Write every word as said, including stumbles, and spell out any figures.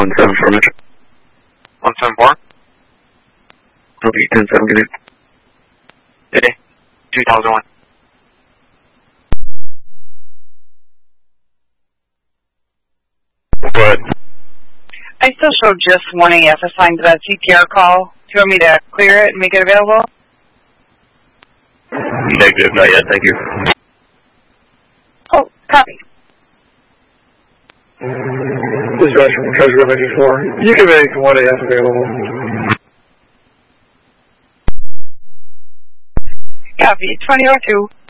one seven four Metro. one seven four? Okay, ten seven, good day. Good day. two thousand one. What? I still show just one A F assigned to that C T R call. Do you want me to clear it and make it available? Negative, not yet, thank you. Oh, copy. This is Rush from Treasury Major four. You can make one A F available. Copy, twenty oh two.